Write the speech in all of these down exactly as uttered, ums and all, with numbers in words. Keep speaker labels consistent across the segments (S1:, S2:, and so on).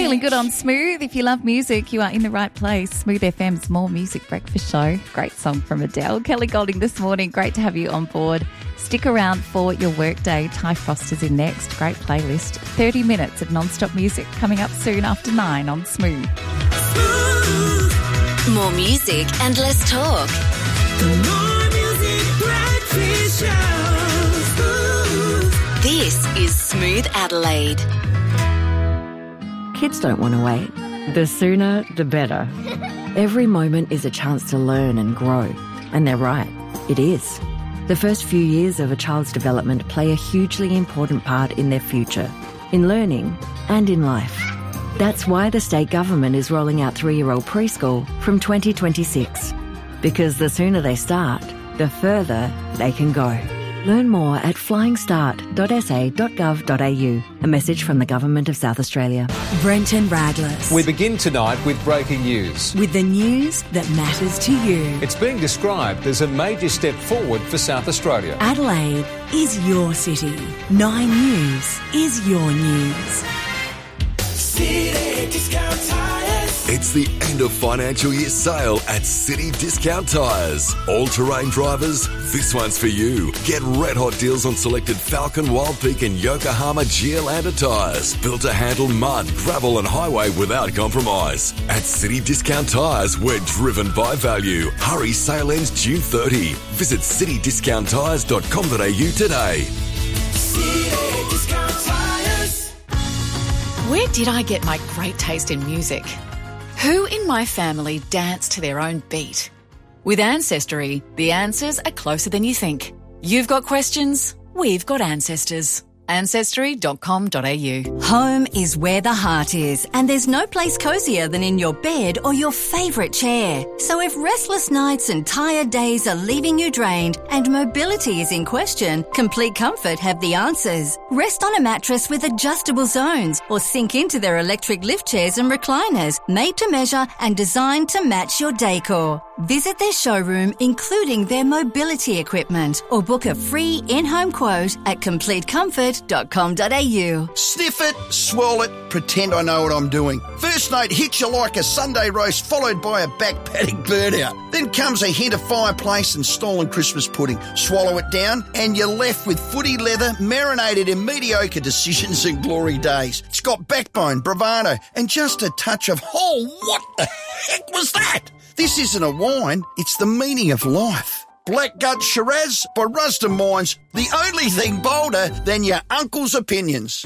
S1: Feeling good on Smooth. If you love music, you are in the right place. Smooth F M's More Music Breakfast Show. Great song from Adele. Kelly Golding this morning. Great to have you on board. Stick around for your workday. Ty Frost is in next. Great playlist. thirty minutes of non-stop music coming up soon after nine on Smooth.
S2: Smooth. More music and less talk. More Music Breakfast Show. Smooth. This is Smooth Adelaide.
S3: Kids don't want to wait. The sooner, the better. Every moment is a chance to learn and grow. And they're right. It is. The first few years of a child's development play a hugely important part in their future, in learning and in life. That's why the state government is rolling out three-year-old preschool from twenty twenty-six. Because the sooner they start, the further they can go. Learn more at flying start dot s a dot gov dot a u. A message from the Government of South Australia.
S4: Brenton Radless.
S5: We begin tonight with breaking news.
S4: With the news that matters to you.
S5: It's being described as a major step forward for South Australia.
S4: Adelaide is your city. Nine News is your news.
S6: City Discount Tires.
S7: It's the end of financial year sale at City Discount Tires. All-terrain drivers, this one's for you. Get red hot deals on selected Falcon, Wild Peak and Yokohama Geolandar tyres. Built to handle mud, gravel and highway without compromise. At City Discount Tires, we're driven by value. Hurry, sale ends June thirtieth. Visit city discount tires dot com dot a u today.
S6: City Discount Tires.
S8: Where did I get my great taste in music? Who in my family dance to their own beat? With Ancestry, the answers are closer than you think. You've got questions, we've got ancestors. ancestry dot com dot a u.
S4: Home is where the heart is, and there's no place cosier than in your bed or your favourite chair. So if restless nights and tired days are leaving you drained and mobility is in question, Complete Comfort have the answers. Rest on a mattress with adjustable zones or sink into their electric lift chairs and recliners, made to measure and designed to match your decor. Visit their showroom, including their mobility equipment, or book a free in-home quote at complete comfort dot com dot a u.
S9: Sniff it, swirl it, pretend I know what I'm doing. First note hits you like a Sunday roast followed by a back paddock burnout. Then comes a hint of fireplace and stolen Christmas pudding. Swallow it down and you're left with footy leather marinated in mediocre decisions and glory days. It's got backbone, bravado and just a touch of, oh, what the heck was that? This isn't a wine, it's the meaning of life. Blackgut Shiraz by Rusden Wines, the only thing bolder than your uncle's opinions.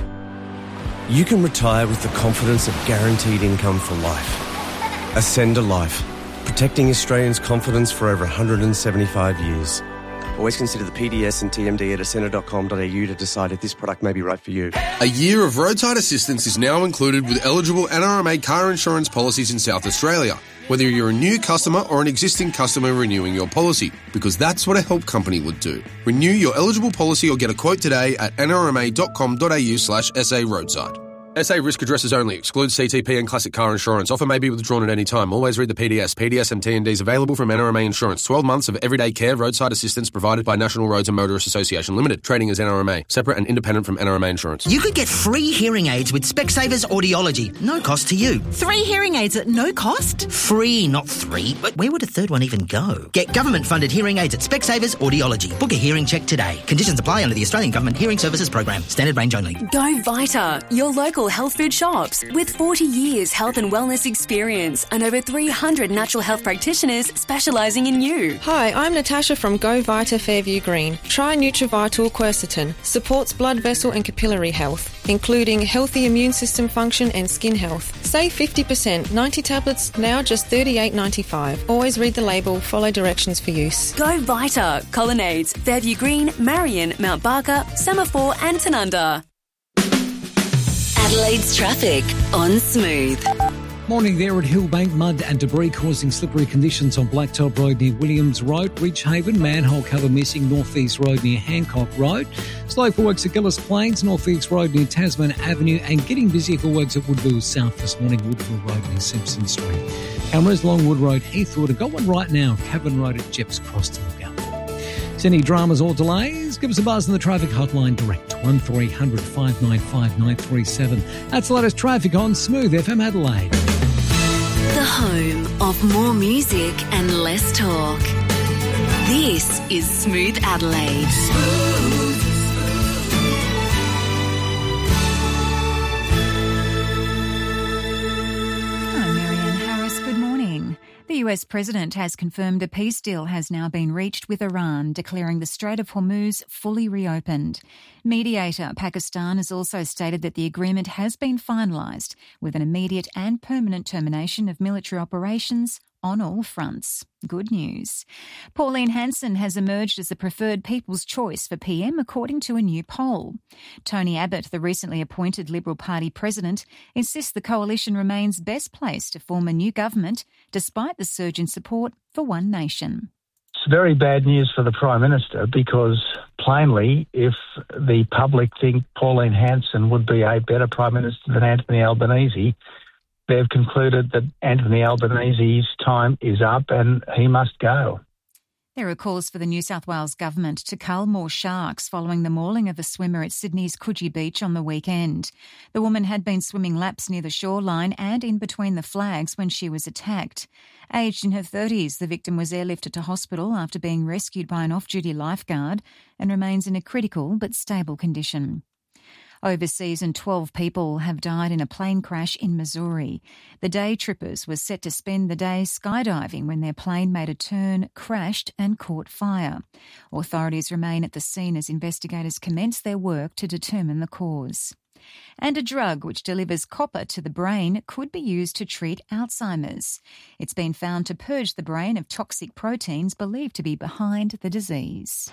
S10: You can retire with the confidence of guaranteed income for life. Ascend a Life, protecting Australians' confidence for over one hundred seventy-five years. Always consider the P D S and T M D at ascender dot com dot a u to decide if this product may be right for you.
S11: A year of roadside assistance is now included with eligible N R M A car insurance policies in South Australia, whether you're a new customer or an existing customer renewing your policy, because that's what a help company would do. Renew your eligible policy or get a quote today at n r m a dot com dot a u slash s a roadside. S A risk addresses only. Excludes C T P and classic car insurance. Offer may be withdrawn at any time. Always read the P D S. P D S and T N Ds available from N R M A Insurance. twelve months of everyday care roadside assistance provided by National Roads and Motorists Association Limited. Trading as N R M A. Separate and independent from N R M A Insurance.
S12: You could get free hearing aids with Specsavers Audiology. No cost to you.
S4: Three hearing aids at no cost?
S12: Free, not three. But where would a third one even go? Get government-funded hearing aids at Specsavers Audiology. Book a hearing check today. Conditions apply under the Australian Government Hearing Services Program. Standard range only.
S13: Go Vita, your local health food shop. With forty years health and wellness experience and over three hundred natural health practitioners specialising in you.
S14: Hi, I'm Natasha from Go Vita Fairview Green. Try Nutrivital Quercetin. Supports blood vessel and capillary health, including healthy immune system function and skin health. Save fifty percent. ninety tablets, now just thirty-eight dollars ninety-five. Always read the label, follow directions for use.
S13: Go Vita. Colonnades, Fairview Green, Marion, Mount Barker, Semaphore and Tanunda.
S2: Adelaide's traffic on Smooth.
S15: Morning there at Hillbank. Mud and debris causing slippery conditions on Blacktop Road near Williams Road. Ridge Haven, manhole cover missing North East Road near Hancock Road. Slow for works at Gillis Plains, North East Road near Tasman Avenue, and getting busy for works at Woodville South this morning, Woodville Road near Simpson Street. Cameras, Longwood Road, Heathwood, and got one right now, Cavan Road at Jeps Cross to look out. See any dramas or delays? Give us a buzz on the traffic hotline direct, one three hundred five nine five nine three seven. That's the latest traffic on Smooth F M Adelaide.
S2: The home of more music and less talk. This is Smooth Adelaide. Smooth.
S1: I'm Marianne Harris. Good morning. The U S president has confirmed a peace deal has now been reached with Iran, declaring the Strait of Hormuz fully reopened. Mediator Pakistan has also stated that the agreement has been finalised with an immediate and permanent termination of military operations on all fronts. Good news. Pauline Hanson has emerged as the preferred people's choice for P M, according to a new poll. Tony Abbott, the recently appointed Liberal Party president, insists the coalition remains best placed to form a new government, despite the surge in support for One Nation.
S16: It's very bad news for the Prime Minister because, plainly, if the public think Pauline Hanson would be a better Prime Minister than Anthony Albanese, they've concluded that Anthony Albanese's time is up and he must go.
S1: There are calls for the New South Wales government to cull more sharks following the mauling of a swimmer at Sydney's Coogee Beach on the weekend. The woman had been swimming laps near the shoreline and in between the flags when she was attacked. Aged in her thirties, the victim was airlifted to hospital after being rescued by an off-duty lifeguard and remains in a critical but stable condition. Overseas, and twelve people have died in a plane crash in Missouri. The day trippers were set to spend the day skydiving when their plane made a turn, crashed and caught fire. Authorities remain at the scene as investigators commence their work to determine the cause. And a drug which delivers copper to the brain could be used to treat Alzheimer's. It's been found to purge the brain of toxic proteins believed to be behind the disease.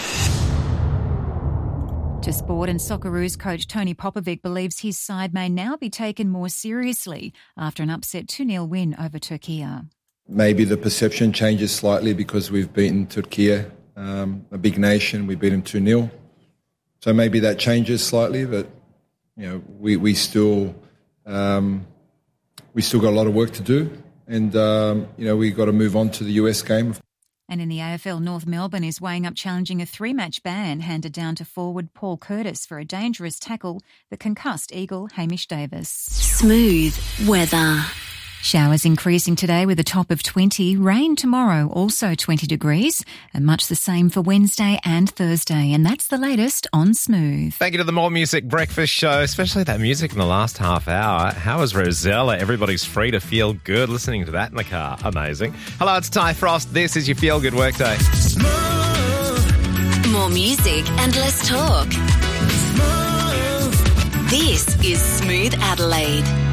S1: To sport, and Socceroos coach Tony Popovic believes his side may now be taken more seriously after an upset two nil win over Turkey.
S17: Maybe the perception changes slightly because we've beaten Turkey, um, a big nation. We beat them two nil. So maybe that changes slightly, but you know, we, we still um, we still got a lot of work to do, and um, you know, we got to move on to the U S game.
S1: And in the A F L, North Melbourne is weighing up challenging a three-match ban handed down to forward Paul Curtis for a dangerous tackle that concussed Eagle Hamish Davis.
S2: Smooth weather.
S1: Showers increasing today with a top of twenty. Rain tomorrow, also twenty degrees. And much the same for Wednesday and Thursday. And that's the latest on Smooth.
S18: Thank you to the More Music Breakfast Show, especially that music in the last half hour. How is Rosella? Everybody's free to feel good listening to that in the car. Amazing. Hello, it's Ty Frost. This is your Feel Good Workday.
S2: Smooth. More music and less talk. Smooth. This is Smooth Adelaide.